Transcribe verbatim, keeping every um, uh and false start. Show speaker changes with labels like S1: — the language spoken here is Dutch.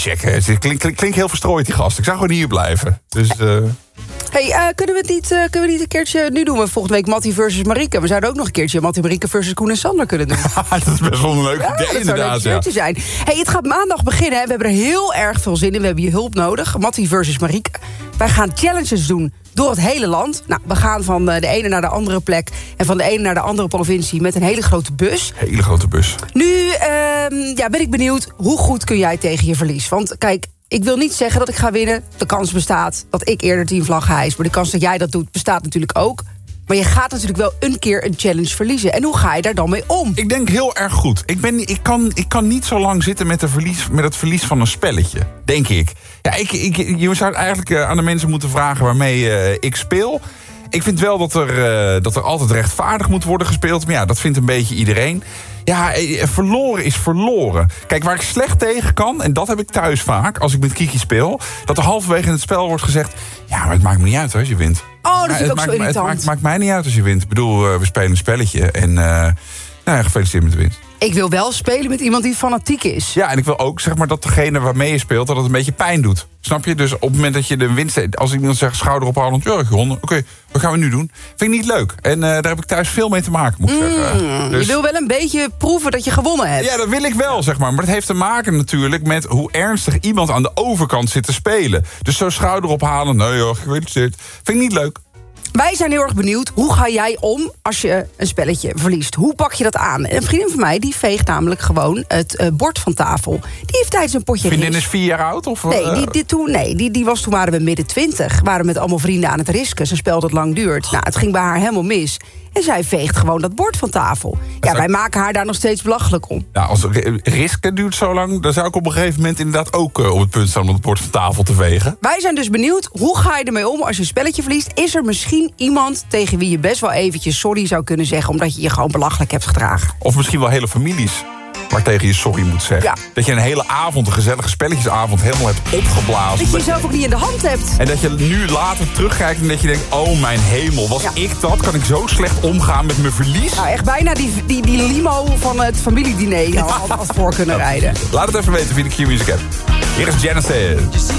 S1: checken. Het klinkt klink, klink heel verstrooid, die gast. Ik zou gewoon hier blijven. Dus... Uh...
S2: Hey, uh, kunnen, we het niet, uh, kunnen we niet een keertje... Nu doen we volgende week Mattie versus Marieke. We zouden ook nog een keertje Mattie Marieke versus Koen en Sander kunnen doen.
S1: Dat is best wel een leuk
S2: ja,
S1: idee,
S2: dat
S1: inderdaad.
S2: zou leuk
S1: ja.
S2: zijn. Hey, het gaat maandag beginnen. Hè. We hebben er heel erg veel zin in. We hebben je hulp nodig. Mattie versus Marieke. Wij gaan challenges doen door het hele land. Nou, we gaan van de ene naar de andere plek... en van de ene naar de andere provincie met een hele grote bus.
S1: Hele grote bus.
S2: Nu uh, ja, ben ik benieuwd, hoe goed kun jij tegen je verlies? Want kijk... Ik wil niet zeggen dat ik ga winnen. De kans bestaat dat ik eerder tien vlaggen hijs. Maar de kans dat jij dat doet bestaat natuurlijk ook. Maar je gaat natuurlijk wel een keer een challenge verliezen. En hoe ga je daar dan mee om?
S1: Ik denk heel erg goed. Ik, ben, ik, kan, ik kan niet zo lang zitten met, de verlies, met het verlies van een spelletje. Denk ik. Ja, ik, ik je zou het eigenlijk aan de mensen moeten vragen waarmee uh, ik speel. Ik vind wel dat er, uh, dat er altijd rechtvaardig moet worden gespeeld. Maar ja, dat vindt een beetje iedereen. Ja, verloren is verloren. Kijk, waar ik slecht tegen kan, en dat heb ik thuis vaak... als ik met Kiki speel, dat er halverwege in het spel wordt gezegd... ja, maar het maakt me niet uit als je wint.
S2: Oh, dat vind ik ook
S1: maakt,
S2: zo irritant.
S1: Het maakt, maakt mij niet uit als je wint. Ik bedoel, uh, we spelen een spelletje en uh, nou ja, gefeliciteerd met de winst.
S2: Ik wil wel spelen met iemand die fanatiek is.
S1: Ja, en ik wil ook zeg maar dat degene waarmee je speelt... dat het een beetje pijn doet. Snap je? Dus op het moment dat je de winst... als iemand zegt schouder ophalen, ja, gewonnen. Oké, okay, wat gaan we nu doen? Vind ik niet leuk. En uh, daar heb ik thuis veel mee te maken, moet ik mm, zeggen.
S2: Dus... Je wil wel een beetje proeven dat je gewonnen hebt.
S1: Ja, dat wil ik wel, zeg maar. Maar het heeft te maken natuurlijk met hoe ernstig iemand aan de overkant zit te spelen. Dus zo schouder ophalen, nee joh, gefeliciteerd. Vind ik niet leuk.
S2: Wij zijn heel erg benieuwd, hoe ga jij om als je een spelletje verliest? Hoe pak je dat aan? Een vriendin van mij, die veegt namelijk gewoon het uh, bord van tafel. Die heeft tijdens een potje
S1: Vriendin
S2: ris.
S1: is vier jaar oud? Of,
S2: nee, die, die, toen, nee die, die was toen waren we midden twintig. Waren met allemaal vrienden aan het risken. Ze spel dat lang duurt. Nou, het ging bij haar helemaal mis. En zij veegt gewoon dat bord van tafel. Ja, wij maken haar daar nog steeds belachelijk om.
S1: Ja, als risken duurt zo lang... dan zou ik op een gegeven moment inderdaad ook uh, op het punt staan... om het bord van tafel te vegen.
S2: Wij zijn dus benieuwd, hoe ga je ermee om als je een spelletje verliest? Is er misschien iemand tegen wie je best wel eventjes sorry zou kunnen zeggen... omdat je je gewoon belachelijk hebt gedragen?
S1: Of misschien wel hele families waar tegen je sorry moet zeggen.
S2: Ja.
S1: Dat je een hele avond, een gezellige spelletjesavond... helemaal hebt opgeblazen.
S2: Dat je jezelf ook niet in de hand hebt.
S1: En dat je nu later terugkijkt en dat je denkt... oh mijn hemel, was ja. ik dat? Kan ik zo slecht omgaan met mijn verlies?
S2: Nou, echt bijna die, die, die limo van het familiediner... Ja. had voor kunnen rijden.
S1: Laat het even weten via de Q-Music app. Hier is Genesis.